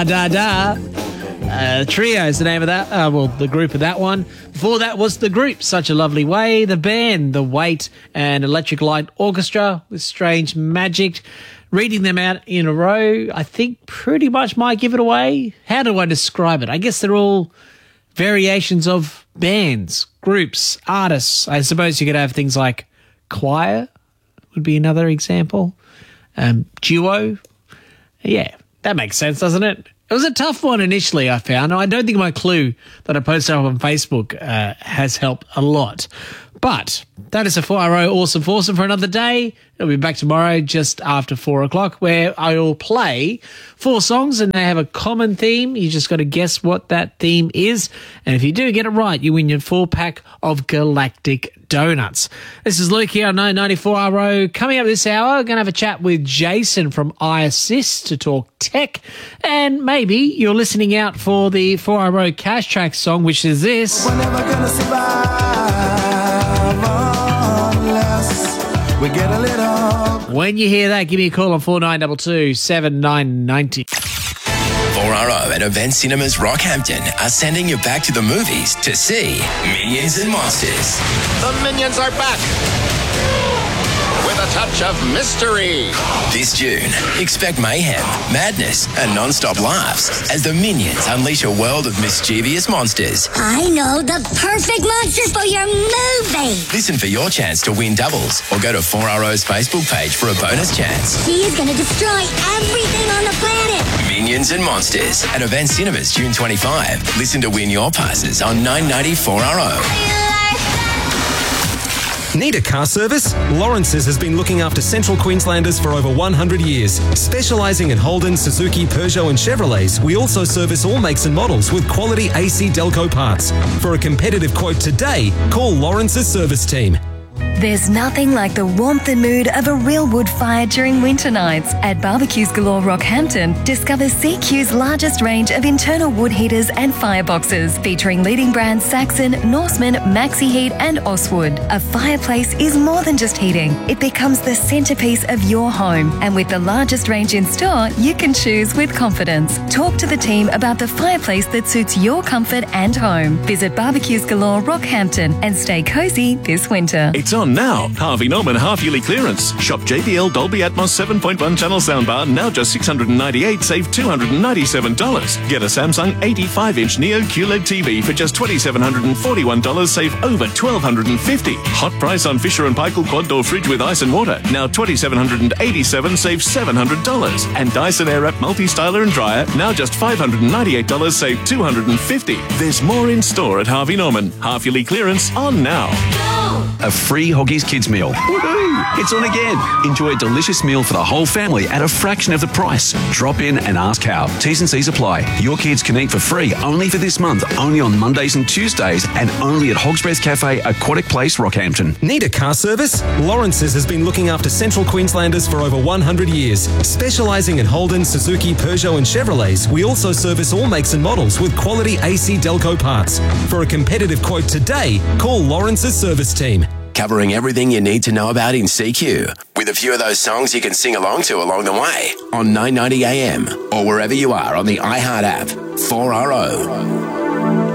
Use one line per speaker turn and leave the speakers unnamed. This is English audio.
Da Da. Trio is the name of that. The group of that one. Before that was The Group, Such a Lovely Way. The band, The Weight and Electric Light Orchestra with Strange Magic. Reading them out in a row, I think pretty much might give it away. How do I describe it? I guess they're all variations of bands, groups, artists. I suppose you could have things like choir would be another example. Duo. Yeah, that makes sense, doesn't it? It was a tough one initially, I found. I don't think my clue that I posted up on Facebook has helped a lot. But that is a 4RO Awesome Foursome for another day. It'll be back tomorrow just after 4 o'clock, where I will play 4 songs and they have a common theme. You just got to guess what that theme is. And if you do get it right, you win your 4-pack of Galactic Donuts. This is Luke here on 994RO. Coming up this hour, we're going to have a chat with Jason from iAssist to talk tech. And maybe you're listening out for the 4RO Cash Track song, which is this.
We're never gonna survive unless we get a little.
When you hear that, give me a call on 4922 7990.
4RO and Event Cinemas Rockhampton are sending you back to the movies to see Minions and Monsters.
The Minions are back with a touch of mystery.
This June, expect mayhem, madness, and non-stop laughs as the Minions unleash a world of mischievous monsters.
I know the perfect monster for your movie.
Listen for your chance to win doubles or go to 4RO's Facebook page for a bonus chance.
She is going to destroy everything on the planet.
Minions and Monsters at Event Cinemas June 25. Listen to win your passes on 994RO.
Need a car service? Lawrence's has been looking after Central Queenslanders for over 100 years. Specialising in Holden, Suzuki, Peugeot and Chevrolets, we also service all makes and models with quality AC Delco parts. For a competitive quote today, call Lawrence's service team.
There's nothing like the warmth and mood of a real wood fire during winter nights. At Barbecues Galore Rockhampton, discover CQ's largest range of internal wood heaters and fireboxes, featuring leading brands Saxon, Norseman, Maxi Heat and Oswood. A fireplace is more than just heating. It becomes the centrepiece of your home. And with the largest range in store, you can choose with confidence. Talk to the team about the fireplace that suits your comfort and home. Visit Barbecues Galore Rockhampton and stay cosy this winter.
It's on now. Harvey Norman half-yearly clearance. Shop JBL Dolby Atmos 7.1 channel soundbar, now just $698, save $297. Get a Samsung 85-inch Neo QLED TV for just $2,741, save over $1,250. Hot price on Fisher & Paykel quad door fridge with ice and water, now $2,787, save $700. And Dyson Airwrap multi-styler and dryer, now just $598, save $250. There's more in store at Harvey Norman. Half-yearly clearance on now.
A free Hoggies Kids meal. Woohoo! It's on again. Enjoy a delicious meal for the whole family at a fraction of the price. Drop in and ask how. T's and C's apply. Your kids can eat for free only for this month, only on Mondays and Tuesdays, and only at Hog's Breath Cafe, Aquatic Place, Rockhampton.
Need a car service? Lawrence's has been looking after Central Queenslanders for over 100 years. Specialising in Holden, Suzuki, Peugeot and Chevrolets, we also service all makes and models with quality AC Delco parts. For a competitive quote today, call Lawrence's service team.
Covering everything you need to know about in CQ, with a few of those songs you can sing along to along the way on 990 AM or wherever you are on the iHeart app. 4RO.